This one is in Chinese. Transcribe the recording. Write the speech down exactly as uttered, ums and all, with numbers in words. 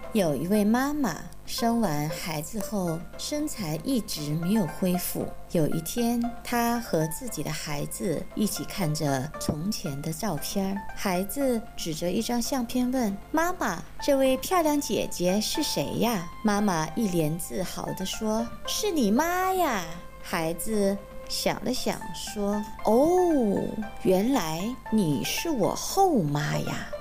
有一位妈妈生完孩子后，身材一直没有恢复。有一天，她和自己的孩子一起看着从前的照片，孩子指着一张相片问妈妈：“这位漂亮姐姐是谁呀？”妈妈一脸自豪地说：“是你妈呀。”孩子想了想说：“哦，原来你是我后妈呀。”